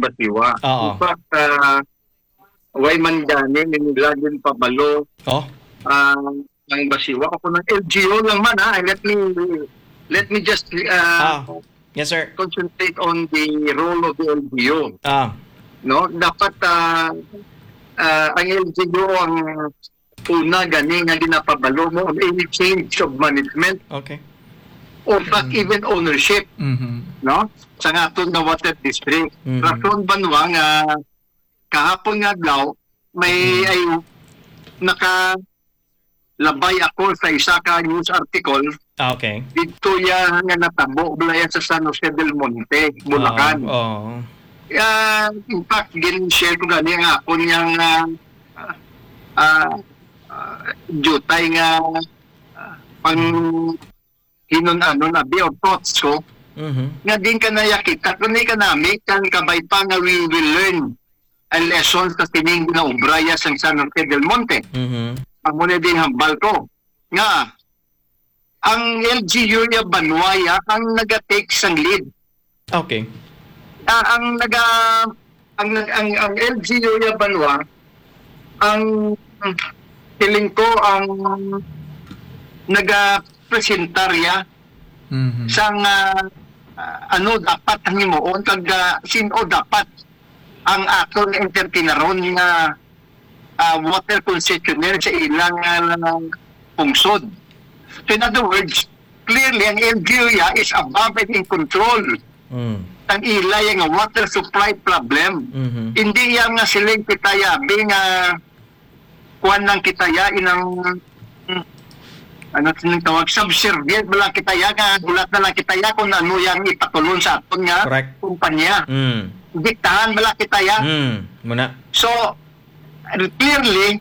Basiwa. Oo. In fact, way man gani, minilagin pabalo, Oh. ng Basiwa. Ako ng LGU lang man, ha? Let me just Yes, sir. concentrate on the role of the LGU. No? Dapat ang LGU ang una gani nga ginapabalo mo on any change of management Okay. or not even ownership, no? Sa aton nga water district. Rason banwa nga kahapon nga daw may ay nakalabay ako sa isa ka news article Okay. dito ya nga natabo balaya sa San Jose del Monte, Bulacan. In fact, gin-share ko gani nga ako niyang jutay nga pang hinon-ano na or thoughts ko nga din ka nayakita kung ka nami kan kabay pa nga we will learn a lesson sa tining na ubraya sa San Jose del Monte. Ang muna din hambal ko nga ang LGU ya Banwaya ang nagatake sang lead. Okay. Ang LGU ya Banwa ang feeling ko ang nagapresentarya sang ano dapat ang himuon kag sino dapat ang aton entertinaron nga water concessionaire sa ilang pungsod. So in other words, clearly ang LGU is above and in control. Ang ilay nga water supply problem. Hindi yan nga siling kitaya nga kuan ng kitaya inang ano tinong tawag subservient bala kitaya nga ulat na lang kitaya kung ano yang ipatulon sa aton nga kumpanya. Diktahan bala kitaya. Muna. So clearly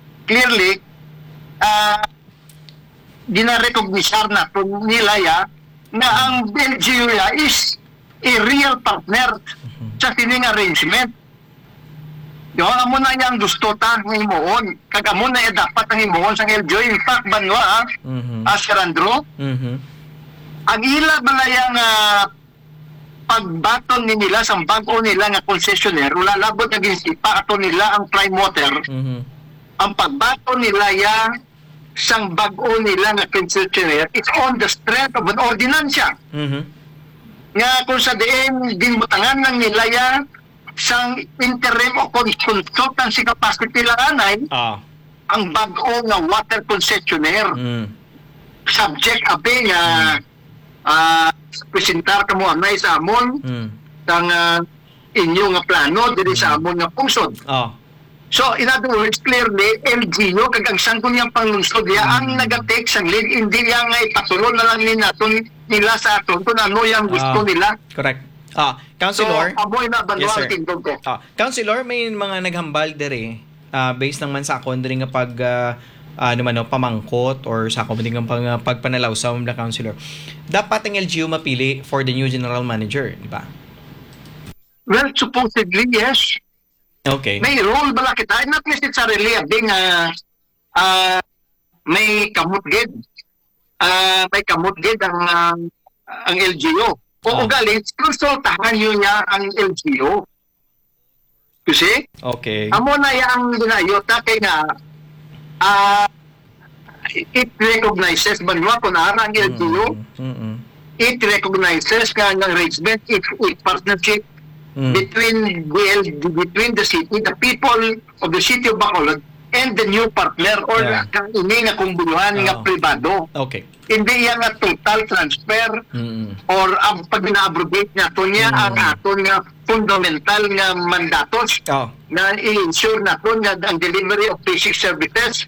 dinarecognisar na nila ya na ang LGU is a real partner sa sining arrangement. Yo, amo na yang gusto ta ng himuon. Kag amo na dapat ang himuon sang LGU. In fact, banwa Ascarandro. Ang ila balayang pagbaton ni nila sa bag-o nila nga concessionaire, wala labot na ginsipa ato nila ang prime water. Ang pagbaton nila ya sang bag-o nila nga concessionaire, it's on the strength of an ordinansya. Nga kung sa diin ginbutangan ng nilaya sang interim o consultancy capacity langanay ang bag-o nga water concessionaire subject abe nga presentar kamo anay sa amon sang inyo nga plano diri sa amon nga pungsod. So in other words, clearly LGU kag ang sangkon yang panglungsod ang nagatake sang lead, hindi yang nga ipatulon na lang nila sa aton kung ano yung gusto nila. Correct. Councilor. So, aboy na banwa Yes, sir. ang tindog ko. Councilor, may mga naghambal dire based ng man sa akon diri nga pag pamangkot or sa akon diri nga pagpanalaw sa mga councilor. Dapat ang LGU mapili for the new general manager, di ba? Well, supposedly, yes. Okay. May role bala kita, not necessarily abing may kamutgid. May kamutgid ang LGU. O galing, konsultahan yun niya ang LGU. You see? Okay. Amo na yung ginayota kay nga it recognizes banwa kung ang LGU. It recognizes nga ang arrangement, it partnership between the city, the people of the city of Bacolod and the new partner or kang ini nga kumbuluhan nga pribado. Okay. Hindi yan nga total transfer or ang pag na-abrogate nga ito niya ang aton nga fundamental nga mandatos na i-ensure na ito nga ang delivery of basic services.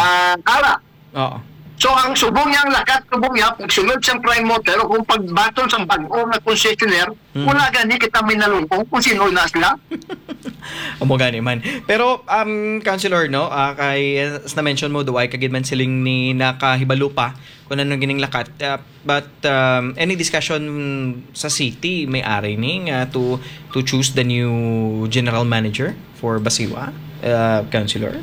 So ang subong niya, ang lakat subong niya, pag sunod siyang prime water o kung pagbaton sa bago nga concessionaire, wala gani kita may nalungkong kung sino na sila. Amo gani man. Pero councilor no, kay as na mention mo duay kagid man siling ni nakahibalo pa kung anong gining lakat. But any discussion sa city may ari ning to choose the new general manager for Basiwa, councilor?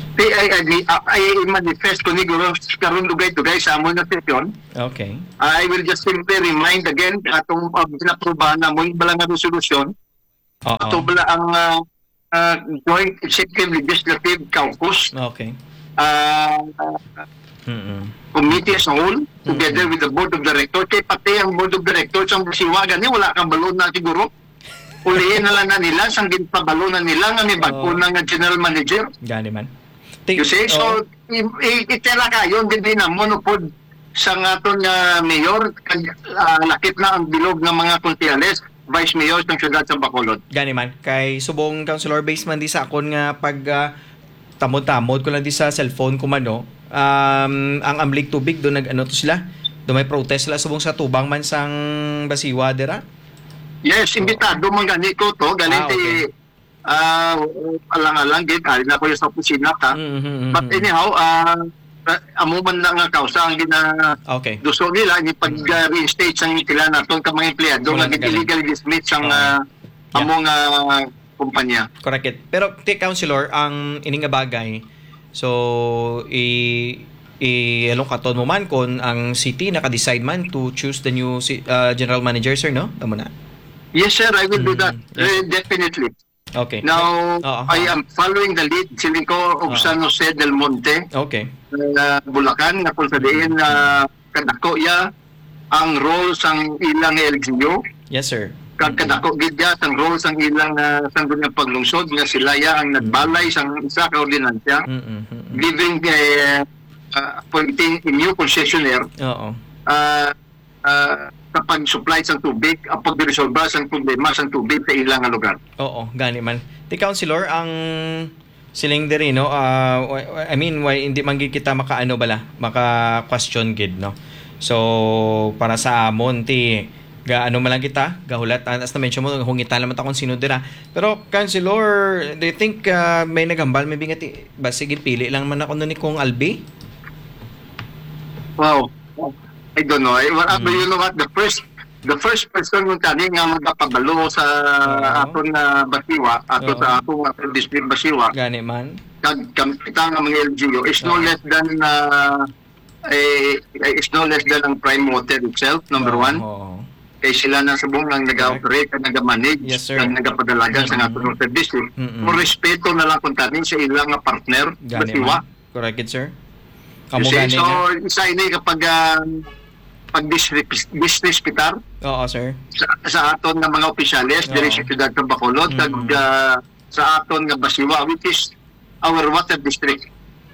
I manifest ko ni Guru karon dugay-dugay sa amon na sesyon. Okay. I will just simply remind again atong pinaprubahan na mo balang nga resolusyon Oo. Ato bala ang Joint Executive Legislative Caucus, Okay. uh, committee as a whole, together with the Board of Directors. Kaya pati ang Board of Directors, ang siwagan niya, wala kang balon na siguro. Ulihin na lang na nila, sang ginpabalo na nila, nga may bago na nga General Manager. Gani man. You see? So, itela kayo, hindi na monopod sa nga ito nga mayor, lakit na ang bilog ng mga konsyales, vice mayor ng syudad sa Bacolod. Gani man. Kay subong councilor base man di sa akon nga pag tamod-tamod ko lang di sa cellphone ko man, no? Ang Amlig Tubig do nag-ano to sila. Do may protest sila subong sa tubang man sang Basiwa dira. Yes, imbitado man gani ko to, galing okay. alang-alang gid na ko sa opisina ta. But anyhow, amo man lang nga kausa ang Okay. gusto nila ni pag-reinstate sang sila naton ka mga empleyado nga illegal dismiss sang among kumpanya. Correct it. Pero councilor, ang ining nga bagay, so along katon mo man kon ang city naka-decide man to choose the new general manager, sir, no? Tama na. Yes, sir, I will do that. Yes. Definitely. Okay. Now, I am following the lead, siling ko, of San Jose del Monte, Okay. Bulacan, na kung sabihin na kadako ya ang role sang ilang LGU, Yes, sir. kadako gid ya ang role sang ilang sang nga paglungsod nga sila ya ang nagbalay sang isa ka ordinansya, giving appointing a new concessionaire Oo. sa pag-supply sang tubig, ang pagresolba sang problema sang tubig sa ilang nga lugar. Oo, gani man. Councilor, ang siling diri, no? I mean, why hindi man gid kita maka-ano bala, maka-question gid, no? So, para sa amon ano man lang kita, gahulat, as na mention mo, hungitan naman ta kung sino dira. Pero, Councilor, do you think may nagambal, may bingati, ba sige, pili lang man ako nun ni Kong Albi? Wow. I don't know. But you know what? The first person ng kani nga magpapabalo sa aton na Basiwa, sa atong district Basiwa, Gani man. kita nga mga LGU is no less than ang prime water itself, number one. Kaya sila na subong ang nag-operate, nag-manage, Yes, sir. nag-padalagan sa atong water district. Kung respeto na lang kung tanin sa ilang nga partner, Gani Basiwa. man. Correct it, sir. You Kamu see? gani So, nga. isa ini kapag pag-disrespitar Oo, sir. sa aton nga mga opisyales diri sa siyudad ng Bacolod kag sa aton nga Basiwa, which is our water district.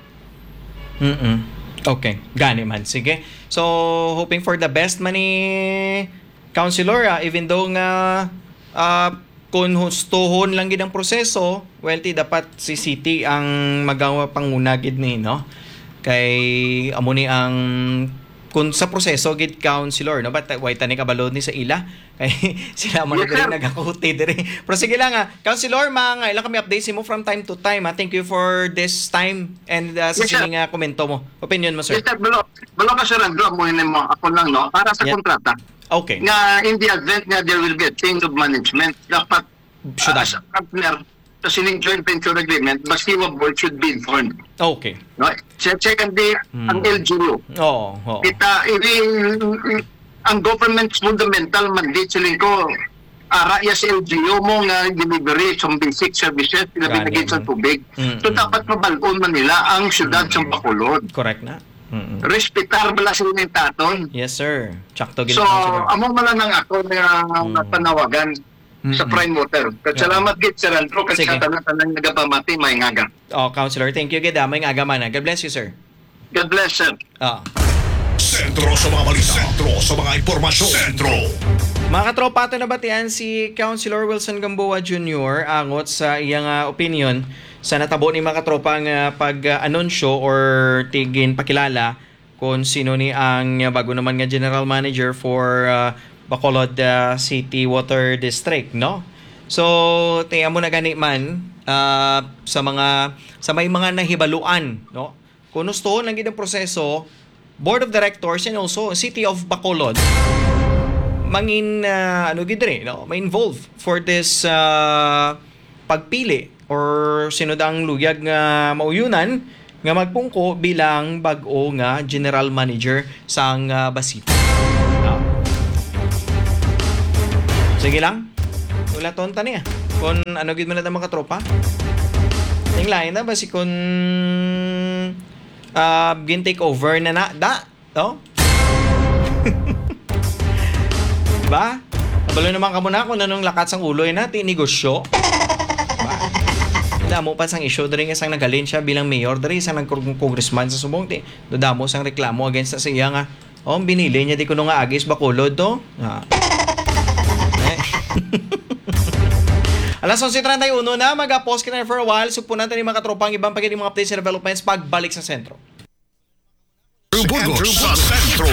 Okay, gani man. Sige. So, hoping for the best man ni Councilor, even though nga kung hustuhon lang gid ang proseso, well, dapat si City ang magawa panguna gid ni, no? Kay amo ni ang kung sa proseso gid Councilor, no, but why tani kabalod ni sa ila kay sila man Yes, sir. nagakuti diri. Pero sige lang Councilor, mga ilang kami updates mo from time to time. Thank you for this time and sa Yes, sir. sining komento mo. Opinion mo, sir. Yes, sir, balo ka sir Andrew, mo ako lang no para sa Yeah. kontrata. Okay. Nga in the event nga there will be a change of management, dapat Should as a partner sa sining joint venture agreement, Basiwa board should be informed. Okay. No? Secondly, ang LGU. Oo. Kita ang government's fundamental mandate siling ko raya sa LGU mo nga delivery some basic services na Gani binigay sa man. tubig. So dapat mabalon man nila ang syudad sa Bacolod. Correct na. Respektar bala sila ng taton. Yes, sir. Tsakto gid So, Councilor. amo man lang ako na panawagan sa Prime Water. Salamat gid Sir Andrew kasi Sige. sa tanan nagapamati may ngaga. Councilor, thank you gid. May agaman na. God bless you, sir. God bless sir. Sentro sa mga balita. Sentro sa mga impormasyon. Sentro. Mga katropa, ito nabatian si Councilor Wilson Gamboa Jr. angot sa iyang opinion sa natabo ni mga katropa nga pag-anunsyo or tigin pakilala kung sino ni ang bago naman nga general manager for Bacolod City Water District, no? So, tiyan mo na gani man sa may mga nahibaluan, no? Kung gusto lang gid ang proseso, Board of Directors and also City of Bacolod mangin gid rin, no? May involve for this pagpili or sino dang luyag nga mauyunan nga magpungko bilang bag-o nga general manager sang Basita. Sige lang. Wala tonta niya. Kung ano gid man na mga tropa. Yung lain na ba si kung gin take over na no? Diba? Kabalo naman ka muna kung anong lakat sang ulo na tinegosyo. Diba? Damo pa sang issue dari nga sang nagalin siya bilang mayor dari sang nag-congressman sa Subong. Damo sang reklamo against sa siya nga. Binili niya di ko nga agis bakulod to. Alas 11:31 na, mag-pause ka na for a while. Supo natin yung mga katropang ibang pagiging mga updates and developments pagbalik sa sentro. Burgos sa sentro.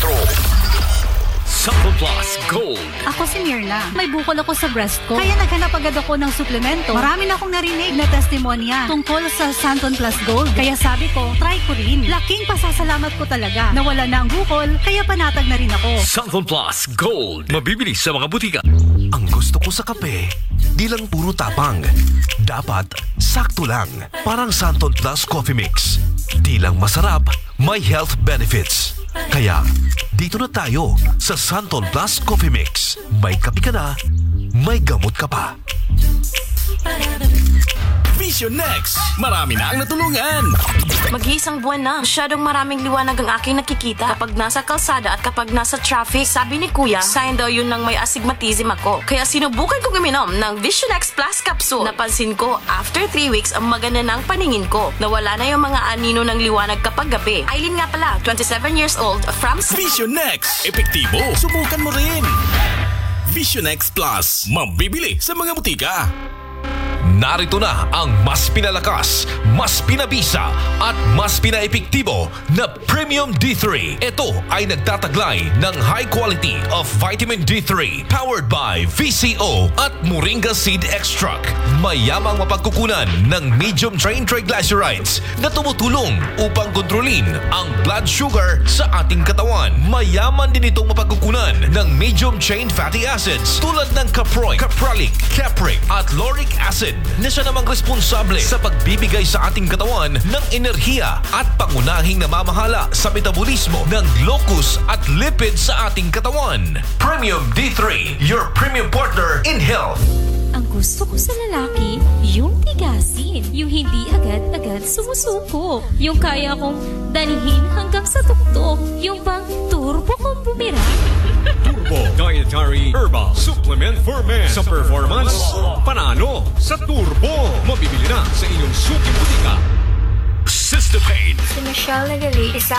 Sample Plus Gold. Ako si Mirna. May bukol ako sa breast ko. Kaya naghanap agad ako ng suplemento. Marami na akong narinig na testimonya tungkol sa Santon Plus Gold. Kaya sabi ko, try ko rin. Laking pasasalamat ko talaga. Nawala na ang bukol, kaya panatag na rin ako. Sample Plus Gold. Mabibili sa mga butika. Ang gusto ko sa kape, di lang puro tapang. Dapat sakto lang. Parang Santon Plus Coffee Mix. Di lang masarap, may health benefits. Kaya, dito na tayo sa Santon Plus Coffee Mix. May kape ka na, may gamot ka pa. Vision Next. Marami na ang natulungan. Mag-iisang buwan na. Masyadong maraming liwanag ang aking nakikita kapag nasa kalsada at kapag nasa traffic. Sabi ni Kuya, sign daw yun ng may astigmatism ako. Kaya sinubukan kong uminom ng Vision X Plus Capsule. Napansin ko, after 3 weeks, ang maganda ng paningin ko. Nawala na yung mga anino ng liwanag kapag gabi. Aileen nga pala, 27 years old, from... Vision Next. Epektibo. Subukan mo rin. Vision X Plus. Mabibili sa mga butika. Narito na ang mas pinalakas, mas pinabisa at mas pinaepektibo na Premium D3. Ito ay nagtataglay ng high quality of vitamin D3 powered by VCO at Moringa Seed Extract. Mayamang mapagkukunan ng medium chain triglycerides na tumutulong upang kontrolin ang blood sugar sa ating katawan. Mayaman din itong mapagkukunan ng medium chain fatty acids tulad ng caproic, capralic, capric at lauric acid na siya namang responsable sa pagbibigay sa ating katawan ng enerhiya at pangunahing namamahala sa metabolismo ng glucose at lipid sa ating katawan. Premium D3, your premium partner in health. Ang gusto ko sa lalaki, yung tigasin. Yung hindi agad-agad sumusuko. Yung kaya kong dalhin hanggang sa tuktok. Yung bang turbo kong bumira. Turbo Dietary Herbal Supplement for Men. Sa performance, panalo sa turbo. Mabibili na sa inyong suking butika. System Pain. Si Michelle Nagali, isa